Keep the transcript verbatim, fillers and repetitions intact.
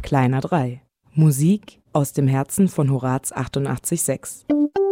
Kleiner drei. Musik aus dem Herzen von Horaz achtundachtzig Komma sechs.